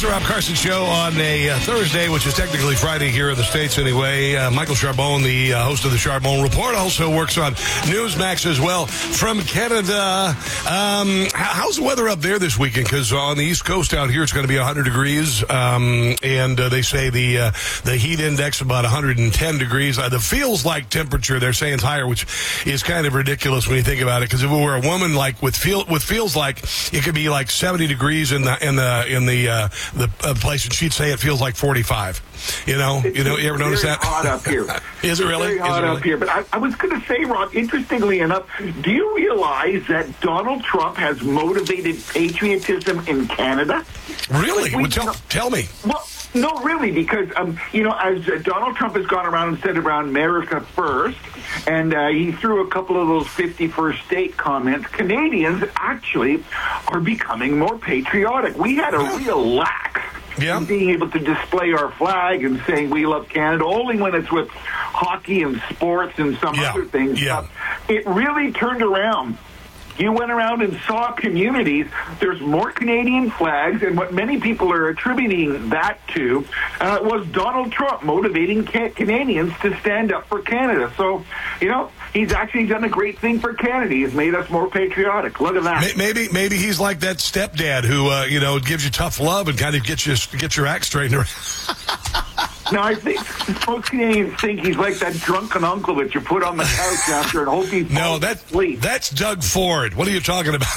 It's the Rob Carson Show on a Thursday, which is technically Friday here in the States anyway. Michael Charbonne, the host of the Charbonne Report, also works on Newsmax as well from Canada. How's the weather up there this weekend? Because on the East Coast out here, it's going to be 100 degrees, and they say the heat index about 110 degrees. The feels like temperature, they're saying it's higher, which is kind of ridiculous when you think about it. Because if it were a woman, like with feels like it could be like 70 degrees in the place, and she'd say it feels like 45. You ever notice that? It's hot up here. Is it really? It's very hot up here. But I was going to say, Rob, interestingly enough, do you realize that Donald Trump has motivated patriotism in Canada? Really? Tell me. Well, no, really, because, as Donald Trump has gone around and said around America first, and he threw a couple of those 51st state comments, Canadians actually are becoming more patriotic. We had a real lack in being able to display our flag and saying we love Canada, only when it's with hockey and sports and some other things. Yeah. It really turned around. You went around and saw communities, there's more Canadian flags, and what many people are attributing that to was Donald Trump motivating Canadians to stand up for Canada. So, he's actually done a great thing for Canada. He's made us more patriotic. Look at that. Maybe he's like that stepdad who, gives you tough love and kind of gets your act straightened around. No, I think most Canadians think he's like that drunken uncle that you put on the couch after and hope he falls asleep. That's Doug Ford. What are you talking about?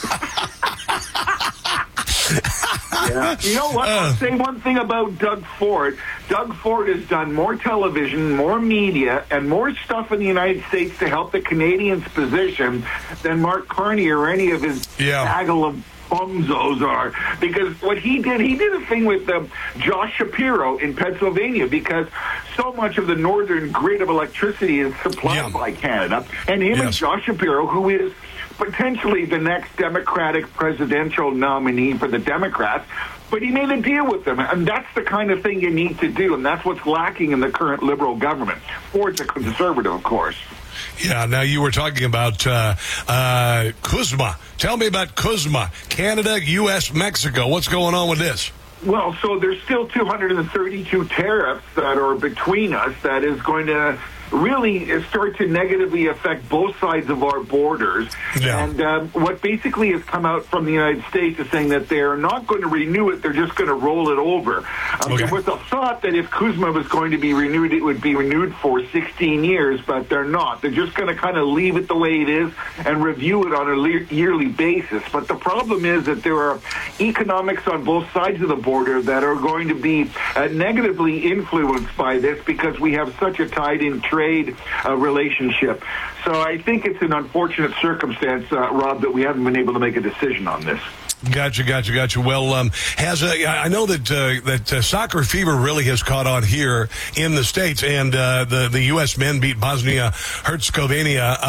Yeah. You know what? I'll say one thing about Doug Ford. Doug Ford has done more television, more media, and more stuff in the United States to help the Canadians' position than Mark Carney or any of his gaggle of bumzos are. Because what he did a thing with Josh Shapiro in Pennsylvania, because so much of the northern grid of electricity is supplied by Canada. And him and Josh Shapiro, who is potentially the next Democratic presidential nominee for the Democrats, but he made a deal with them, and that's the kind of thing you need to do, and that's what's lacking in the current Liberal government. Ford's a conservative, of course. Yeah, now you were talking about CUSMA. Tell me about CUSMA. Canada, U.S., Mexico. What's going on with this? Well, so there's still 232 tariffs that are between us that is going to really start to negatively affect both sides of our borders. Yeah. And what basically has come out from the United States is saying that they're not going to renew it, they're just going to roll it over. There was a thought that if CUSMA was going to be renewed, it would be renewed for 16 years, but they're not. They're just going to kind of leave it the way it is and review it on a yearly basis. But the problem is that there are economics on both sides of the border that are going to be negatively influenced by this because we have such a tied-in trade relationship. So I think it's an unfortunate circumstance, Rob, that we haven't been able to make a decision on this. Gotcha. Well, I know that soccer fever really has caught on here in the States, and the U.S. men beat Bosnia-Herzegovina.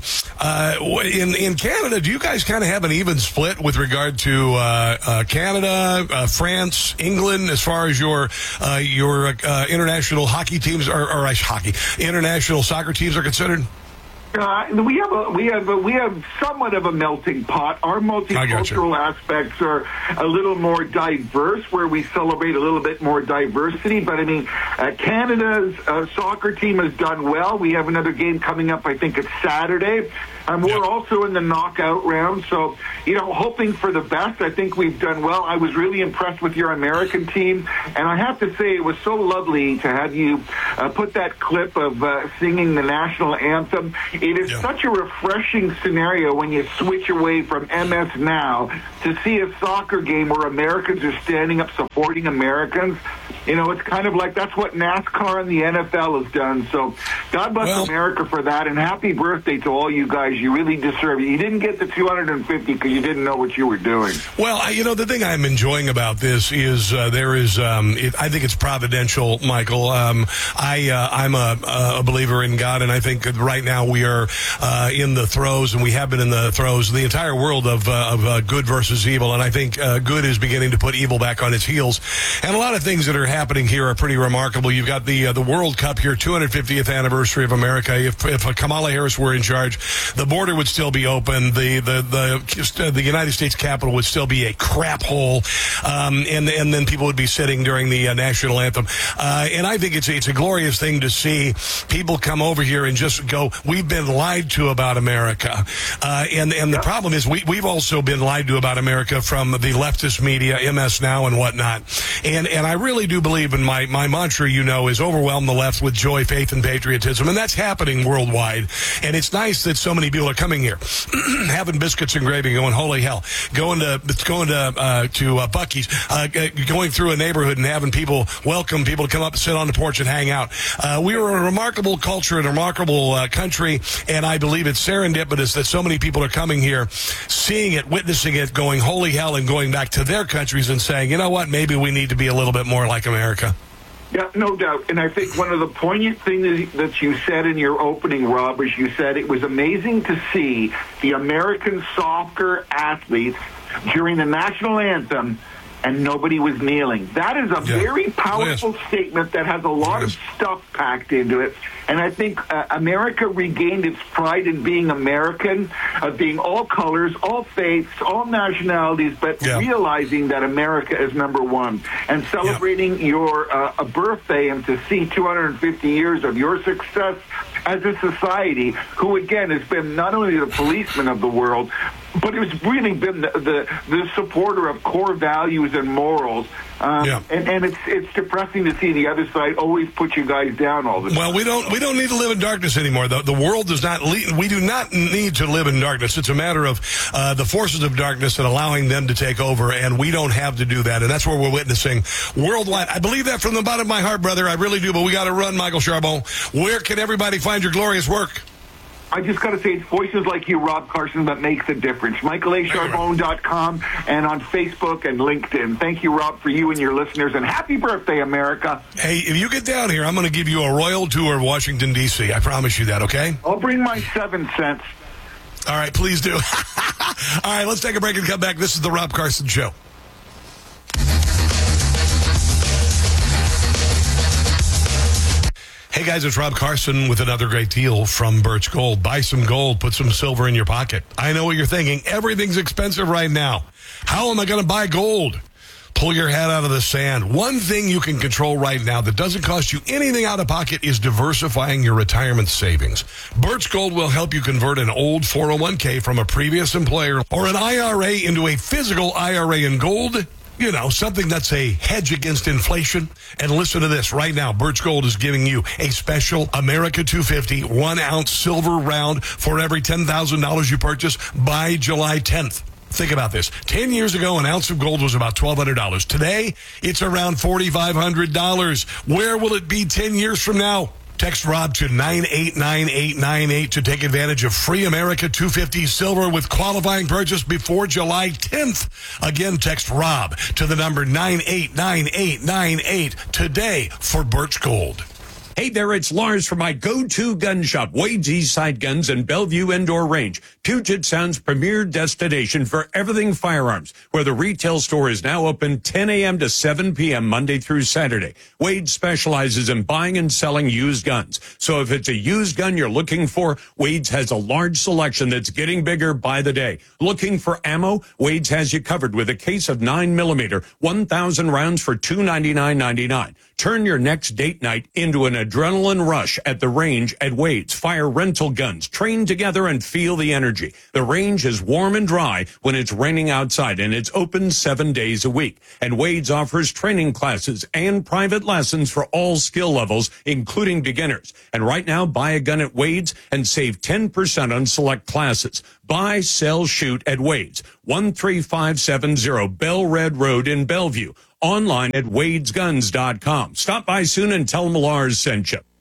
In Canada, do you guys kind of have an even split with regard to Canada, France, England, as far as your international hockey teams or international soccer teams are considered? We have somewhat of a melting pot. Our multicultural aspects are a little more diverse, where we celebrate a little bit more diversity. But I mean, Canada's soccer team has done well. We have another game coming up. I think it's Saturday. We're also in the knockout round, so, hoping for the best. I think we've done well. I was really impressed with your American team, and I have to say it was so lovely to have you put that clip of singing the national anthem. It is such a refreshing scenario when you switch away from MS Now to see a soccer game where Americans are standing up supporting Americans. It's kind of like that's what NASCAR and the NFL has done. So God bless America for that, and happy birthday to all you guys. You really deserve it. You didn't get the 250 because you didn't know what you were doing. Well, the thing I'm enjoying about this is there is, I think it's providential, Michael. I'm a believer in God, and I think right now we are in the throes, and we have been in the throes, the entire world of good versus evil, and I think good is beginning to put evil back on its heels. And a lot of things that are happening here are pretty remarkable. You've got the World Cup here, 250th anniversary of America. If Kamala Harris were in charge, the border would still be open. The United States Capitol would still be a crap hole, and then people would be sitting during the national anthem. And I think it's a glorious thing to see people come over here and just go, we've been lied to about America. And the problem is we've also been lied to about America from the leftist media, MS Now and whatnot. And I really do believe in my mantra, is overwhelm the left with joy, faith, and patriotism. And that's happening worldwide. And it's nice that so many people are coming here, having biscuits and gravy, going, holy hell, going to Buc-ee's, going through a neighborhood and having people welcome people to come up and sit on the porch and hang out. We are a remarkable culture and a remarkable country, and I believe it's serendipitous that so many people are coming here, seeing it, witnessing it, going, holy hell, and going back to their countries and saying, you know what, maybe we need to be a little bit more like America. Yeah, no doubt. And I think one of the poignant things that you said in your opening, Rob, is you said it was amazing to see the American soccer athletes during the national anthem and nobody was kneeling. That is a very powerful statement that has a lot of stuff packed into it. And I think America regained its pride in being American, being all colors, all faiths, all nationalities, but realizing that America is number one. And celebrating your a birthday and to see 250 years of your success as a society, who, again, has been not only the policeman of the world, but it's really been the supporter of core values and morals. And it's depressing to see the other side always put you guys down all the time. Well, we don't need to live in darkness anymore. The world does not. We do not need to live in darkness. It's a matter of the forces of darkness and allowing them to take over, and we don't have to do that. And that's what we're witnessing worldwide. I believe that from the bottom of my heart, brother. I really do. But we got to run, Michael Charbon. Where can everybody find your glorious work? I just got to say, it's voices like you, Rob Carson, that makes a difference. MichaelACharbon.com and on Facebook and LinkedIn. Thank you, Rob, for you and your listeners, and happy birthday, America. Hey, if you get down here, I'm going to give you a royal tour of Washington, D.C. I promise you that, okay? I'll bring my 7 cents. All right, please do. All right, let's take a break and come back. This is the Rob Carson Show. Hey guys, it's Rob Carson with another great deal from Birch Gold. Buy some gold, put some silver in your pocket. I know what you're thinking. Everything's expensive right now. How am I going to buy gold? Pull your head out of the sand. One thing you can control right now that doesn't cost you anything out of pocket is diversifying your retirement savings. Birch Gold will help you convert an old 401k from a previous employer or an IRA into a physical IRA in gold. Something that's a hedge against inflation. And listen to this. Right now, Birch Gold is giving you a special America 250 1-ounce silver round for every $10,000 you purchase by July 10th. Think about this. 10 years ago, an ounce of gold was about $1,200. Today, it's around $4,500. Where will it be 10 years from now? Text Rob to 989898 to take advantage of free America 250 silver with qualifying purchase before July 10th. Again, text Rob to the number 989898 today for Birch Gold. Hey there, it's Lars from my go-to gun shop, Wade's Eastside Guns and Bellevue Indoor Range, Puget Sound's premier destination for everything firearms, where the retail store is now open 10 a.m. to 7 p.m. Monday through Saturday. Wade specializes in buying and selling used guns. So if it's a used gun you're looking for, Wade's has a large selection that's getting bigger by the day. Looking for ammo? Wade's has you covered with a case of 9mm, 1,000 rounds for $299.99. Turn your next date night into an adrenaline rush at the range at Wade's. Fire rental guns, train together and feel the energy. The range is warm and dry when it's raining outside, and it's open 7 days a week. And Wade's offers training classes and private lessons for all skill levels, including beginners. And right now, buy a gun at Wade's and save 10% on select classes. Buy, sell, shoot at Wade's, 13570 Bell Red Road in Bellevue. Online at wadesguns.com. Stop by soon and tell them Lars sent you.